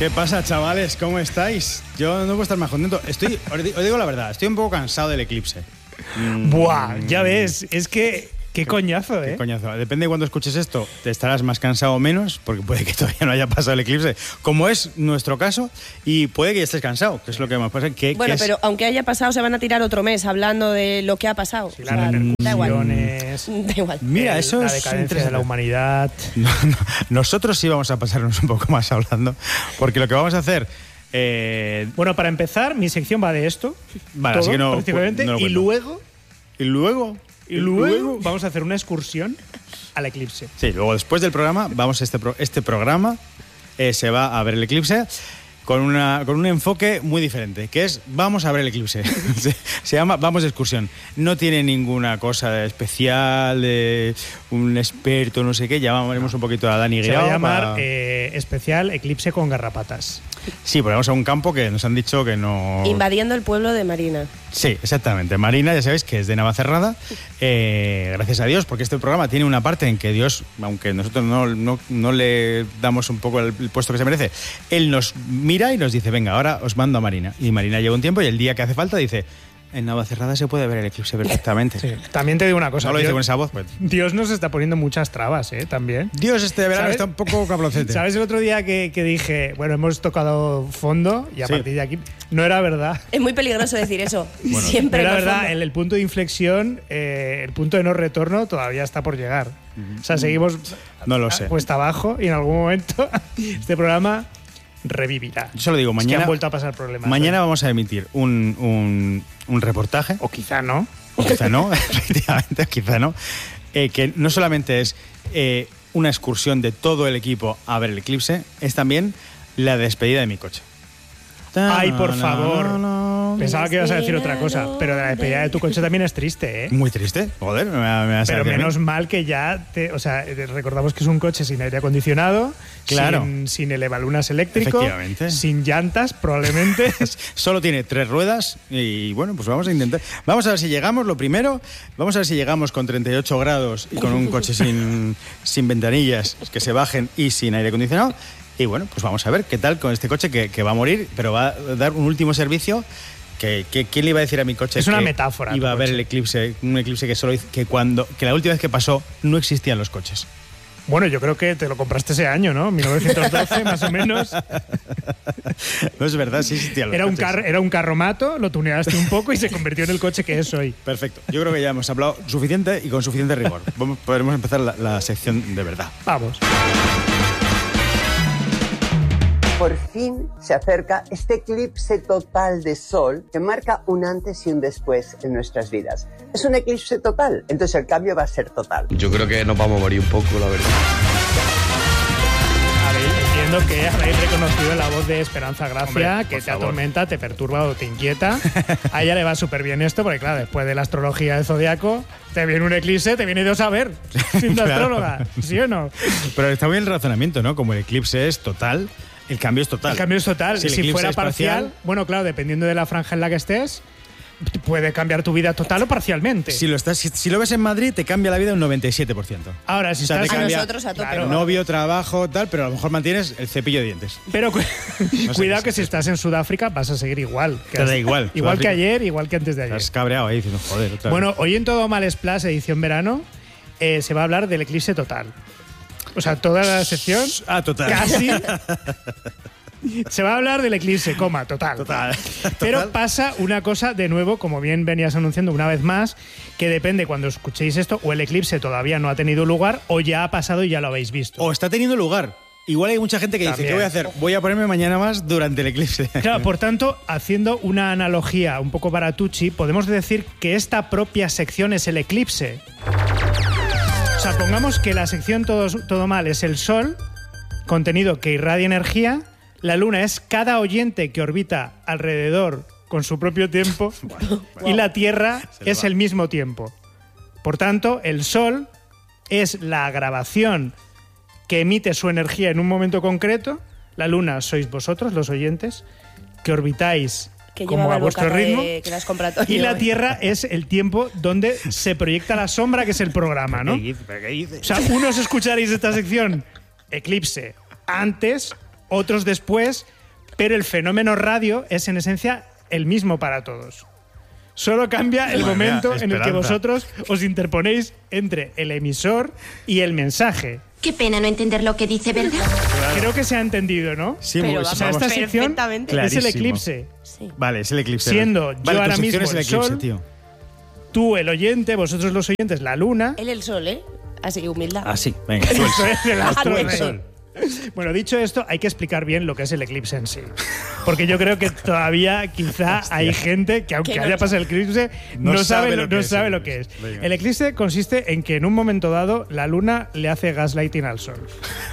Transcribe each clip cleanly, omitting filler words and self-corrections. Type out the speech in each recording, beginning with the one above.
¿Qué pasa, chavales? ¿Cómo estáis? Yo no puedo estar más contento. Os digo la verdad, estoy un poco cansado del eclipse. Buah, ya ves, es que... Qué coñazo, ¿eh? Qué coñazo. Depende de cuando escuches esto, te estarás más cansado o menos, porque puede que todavía no haya pasado el eclipse, como es nuestro caso, y puede que ya estés cansado, que es lo que más pasa. Bueno, pero aunque haya pasado, se van a tirar otro mes hablando de lo que ha pasado. Sí, las repercusiones. Da igual. Mira, eso la decadencia de la humanidad. No, nosotros sí vamos a pasarnos un poco más hablando, porque lo que vamos a hacer... Bueno, para empezar, mi sección va de esto. Vale, todo, así que no, prácticamente, no lo y cuento. luego ¿Y luego? vamos a hacer una excursión al eclipse. Sí, luego después del programa, este programa se va a ver el eclipse con un enfoque muy diferente, que es vamos a ver el eclipse. Se llama Vamos de excursión. No tiene ninguna cosa especial de un experto, no sé qué. Llamaremos un poquito a Dani Guirao. Se va a llamar especial Eclipse con garrapatas. Sí, porque vamos a un campo que nos han dicho que no... Invadiendo el pueblo de Marina. Sí, exactamente. Marina, ya sabéis que es de Navacerrada. Gracias a Dios, porque este programa tiene una parte en que Dios, aunque nosotros no le damos un poco el puesto que se merece, Él nos mira y nos dice, venga, ahora os mando a Marina. Y Marina lleva un tiempo y el día que hace falta dice... En Navacerrada se puede ver el eclipse perfectamente. Sí. También te digo una cosa. No lo dice con esa voz, pues. Dios nos está poniendo muchas trabas, también. Dios este verano ¿sabes? está un poco cabroncete. ¿Sabes el otro día que dije, bueno, hemos tocado fondo y a partir de aquí no era verdad? Es muy peligroso decir eso. Bueno, Siempre. No era más verdad, fondo. el punto de inflexión, el punto de no retorno todavía está por llegar. O sea, seguimos No lo sé. cuesta abajo y en algún momento este programa revivirá. Yo se lo digo, Es mañana... que han vuelto a pasar problemas. Mañana vamos a emitir un reportaje. O quizá no. O quizá no, efectivamente, quizá no. Que no solamente es una excursión de todo el equipo a ver el eclipse, es también la despedida de mi coche. Ay, por favor. Pensaba que ibas a decir otra cosa, pero la despedida de tu coche también es triste, ¿eh? Muy triste, joder, me vas a Pero decir a mí. menos mal que ya, recordamos que es un coche sin aire acondicionado, Claro. sin elevalunas eléctrico, Efectivamente. sin llantas, probablemente. Solo tiene 3 ruedas y bueno, pues vamos a intentar. Vamos a ver si llegamos, lo primero, vamos a ver si llegamos con 38 grados y con un coche sin ventanillas, que se bajen y sin aire acondicionado. Y bueno, pues vamos a ver qué tal con este coche que va a morir, pero va a dar un último servicio. ¿Quién le iba a decir a mi coche? Es una que metáfora. Iba a ver el eclipse, un eclipse que la última vez que pasó no existían los coches. Bueno, yo creo que te lo compraste ese año, ¿no? 1912, más o menos. No es verdad, sí existían los coches. Era un carromato, lo tuneaste un poco y se convirtió en el coche que es hoy. Perfecto. Yo creo que ya hemos hablado suficiente y con suficiente rigor. Podremos empezar la sección de verdad. Vamos. Por fin se acerca este eclipse total de sol que marca un antes y un después en nuestras vidas. Es un eclipse total, entonces el cambio va a ser total. Yo creo que nos vamos a morir un poco, la verdad. Entiendo que habéis reconocido la voz de Esperanza Gracia, Hombre, que por te favor. atormenta, te perturba o te inquieta. A ella le va súper bien esto, porque claro, después de la astrología del zodiaco, te viene un eclipse, te viene Dios a ver, siendo Claro. astróloga, ¿sí o no? Pero está bien el razonamiento, ¿no? Como el eclipse es total, el cambio es total. El cambio es total. Si el Si eclipse fuera es parcial, bueno, claro, dependiendo de la franja en la que estés, puede cambiar tu vida total o parcialmente. Si lo ves en Madrid, te cambia la vida un 97%. Ahora, si O sea, estás... te cambia nosotros a tope. Claro. novio, trabajo, tal, pero a lo mejor mantienes el cepillo de dientes. Pero sé cuidado qué que si estás en Sudáfrica vas a seguir igual. Te da igual. Igual que Sudáfrica. ayer, igual que antes de ayer. Estás cabreado ahí diciendo, joder, otra Bueno, vez. hoy en Todo Mal Splash, edición verano, se va a hablar del eclipse total. O sea, toda la sección, Total. casi, se va a hablar del eclipse, total. Total. Pero pasa una cosa, de nuevo, como bien venías anunciando una vez más, que depende cuando escuchéis esto, o el eclipse todavía no ha tenido lugar, o ya ha pasado y ya lo habéis visto. O está teniendo lugar. Igual hay mucha gente que dice, También. ¿qué voy a hacer? Voy a ponerme mañana más durante el eclipse. Claro, por tanto, haciendo una analogía un poco baratucci, podemos decir que esta propia sección es el eclipse. O sea, pongamos que la sección todo mal es el Sol, contenido que irradia energía, la Luna es cada oyente que orbita alrededor con su propio tiempo y la Tierra es el mismo tiempo. Por tanto, el Sol es la grabación que emite su energía en un momento concreto, la Luna sois vosotros, los oyentes, que orbitáis Que como llevaba a el vuestro bocata ritmo. que las compra Antonio. Y la Tierra es el tiempo donde se proyecta la sombra, que es el programa, ¿no? ¿Qué dices? O sea, unos escucharéis esta sección, eclipse, antes, otros después, pero el fenómeno radio es en esencia el mismo para todos. Solo cambia el momento en el que vosotros os interponéis entre el emisor y el mensaje. Qué pena no entender lo que dice, ¿verdad? Creo que se ha entendido, ¿no? Sí, Pero O sea, esta sección es Clarísimo. el eclipse. Sí. Vale, es el eclipse. Siendo yo vale, tu ahora sección mismo es el el eclipse, sol. tío. Tú, el oyente, vosotros los oyentes, la luna. Él el sol, ¿eh? Así, humildad. Ah, sí, venga. tú el Eso sol. es el astro Tú el rey. sol. Bueno, dicho esto, hay que explicar bien lo que es el eclipse en sí. Porque yo creo que todavía quizá hay gente que, aunque Que no haya lo pasado el eclipse, no sabe lo que es. Venga. El eclipse consiste en que en un momento dado la luna le hace gaslighting al sol.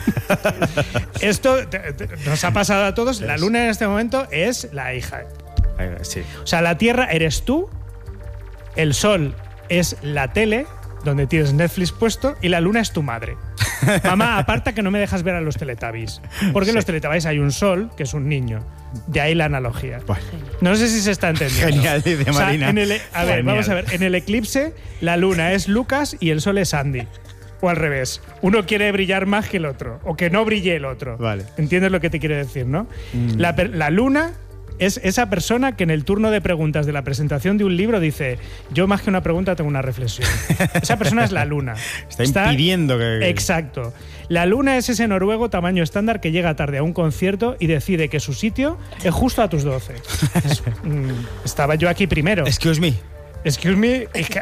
Esto nos ha pasado a todos. La luna en este momento es la hija. Sí. O sea, la Tierra eres tú, el sol es la tele, donde tienes Netflix puesto, y la luna es tu madre. Mamá, aparta que no me dejas ver a los Teletubbies. Porque en los Teletubbies hay un sol, que es un niño. De ahí la analogía. Bueno. No sé si se está entendiendo. Genial, dice O sea, Marina. a ver, Genial. vamos a ver. En el eclipse, la luna es Lucas y el sol es Andy. O al revés. Uno quiere brillar más que el otro. O que no brille el otro. Vale. ¿Entiendes lo que te quiero decir, no? La luna es esa persona que en el turno de preguntas de la presentación de un libro dice: yo más que una pregunta tengo una reflexión. Esa persona es la luna. Está impidiendo que... Exacto. La luna es ese noruego tamaño estándar que llega tarde a un concierto y decide que su sitio es justo a tus 12. Estaba yo aquí primero. Excuse me. Excuse me.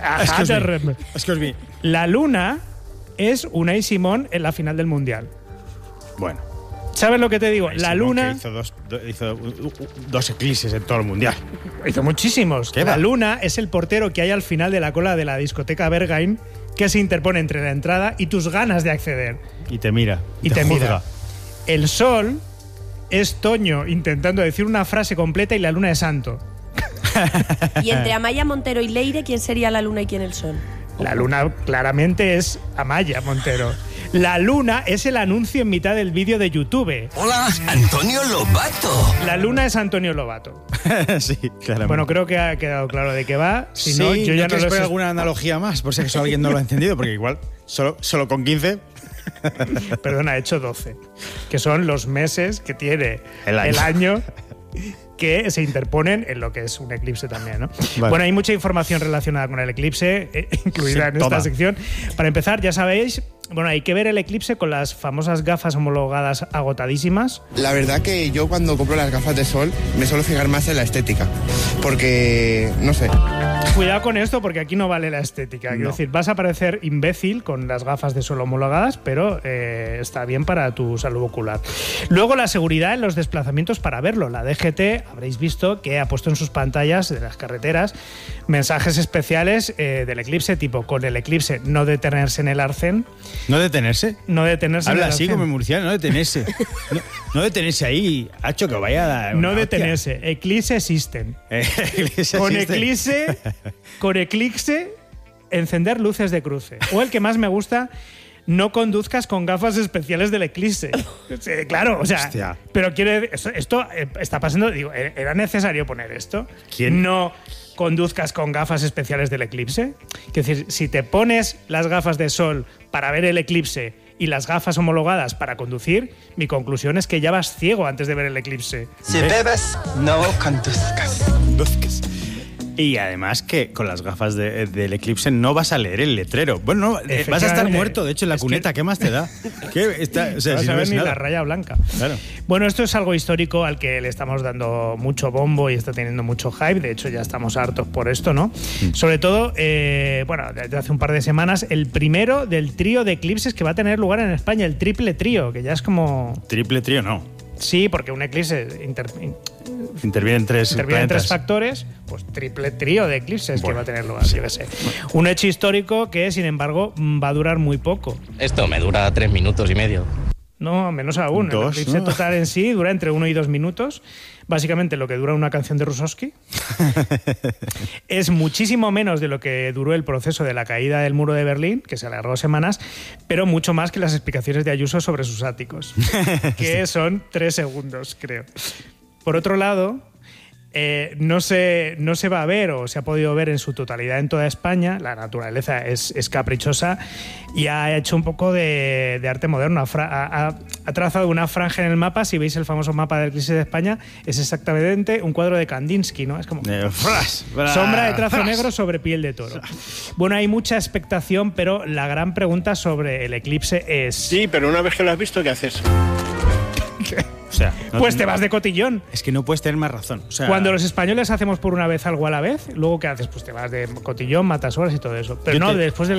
Excuse me. La luna es Unai Simón en la final del Mundial. Bueno. ¿Sabes lo que te digo? La Simón, luna que hizo dos eclipses en todo el mundial. hizo muchísimos. ¿Qué La va? luna es el portero que hay al final de la cola de la discoteca Berghain, que se interpone entre la entrada y tus ganas de acceder. Y te mira. Y te juzga. mira. El sol es Toño intentando decir una frase completa y la luna es Santo. Y entre Amaya Montero y Leire, ¿quién sería la luna y quién el sol? La luna claramente es Amaya Montero. La luna es el anuncio en mitad del vídeo de YouTube. Hola, Antonio Lobato. La luna es Antonio Lobato. Sí, claro. Bueno, creo que ha quedado claro de qué va. Si sí, no, yo ya no quieres lo poner sé. alguna analogía más, por si acaso alguien no lo ha entendido, porque igual solo con 15... Perdona, he hecho 12. Que son los meses que tiene El año. el año que se interponen en lo que es un eclipse también, ¿no? Vale. Bueno, hay mucha información relacionada con el eclipse, incluida Sí, en esta toma. sección. Para empezar, ya sabéis, bueno, hay que ver el eclipse con las famosas gafas homologadas agotadísimas. La verdad que yo cuando compro las gafas de sol me suelo fijar más en la estética, porque, no sé. Cuidado con esto porque aquí no vale la estética. Quiero decir, vas a parecer imbécil con las gafas de sol homologadas, pero está bien para tu salud ocular. Luego, la seguridad en los desplazamientos para verlo. La DGT, habréis visto que ha puesto en sus pantallas de las carreteras mensajes especiales del eclipse, tipo: con el eclipse no detenerse en el arcén. ¿No detenerse? No detenerse en Habla el así arcén. como en murciano, no detenerse. No detenerse ahí, hacho, que vaya a dar No una detenerse. Eclipse existen. hostia. Con eclipse, encender luces de cruce. O el que más me gusta: no conduzcas con gafas especiales del eclipse. Sí, claro, o sea, Hostia. pero quiere esto está pasando, digo, ¿era necesario poner esto? ¿Quién? No conduzcas con gafas especiales del eclipse. Es decir, si te pones las gafas de sol para ver el eclipse y las gafas homologadas para conducir, mi conclusión es que ya vas ciego antes de ver el eclipse. Si bebes, no conduzcas. Y además que con las gafas del eclipse no vas a leer el letrero. Bueno, no, vas a estar Efectivamente. muerto, de hecho, en la Es que- cuneta. ¿Qué más te da? ¿Qué? O sea, No si vas no a ver ves ni nada. la raya blanca. Claro. Bueno, esto es algo histórico al que le estamos dando mucho bombo y está teniendo mucho hype. De hecho, ya estamos hartos por esto, ¿no? Sobre todo, bueno, desde hace un par de semanas, el primero del trío de eclipses que va a tener lugar en España, el triple trío, que ya es como... Triple trío, no. Sí, porque un eclipse Intervienen tres intervienen tres planetas. factores, pues triple trío de eclipses Bueno, que va a tener lugar, yo qué sé. Un hecho histórico que, sin embargo, va a durar muy poco. Esto me dura 3 minutos y medio. No, menos aún. Dos, El eclipse ¿no? total en sí dura entre 1 y 2 minutos. Básicamente lo que dura una canción de Rusowski. Es muchísimo menos de lo que duró el proceso de la caída del muro de Berlín, que se alargó semanas, pero mucho más que las explicaciones de Ayuso sobre sus áticos, que son 3 segundos, creo. Por otro lado, no se va a ver o se ha podido ver en su totalidad en toda España. La naturaleza es caprichosa y ha hecho un poco de arte moderno. Ha trazado una franja en el mapa. Si veis el famoso mapa del Eclipse de España, es exactamente un cuadro de Kandinsky, ¿no? Es como sombra de trazo negro sobre piel de toro. Bueno, hay mucha expectación, pero la gran pregunta sobre el eclipse es... Sí, pero una vez que lo has visto, ¿qué haces? O sea, pues te vas de cotillón. Es que no puedes tener más razón. O sea, cuando los españoles hacemos por una vez algo a la vez, luego ¿qué haces? Pues te vas de cotillón, matas horas y todo eso. Pero no, después del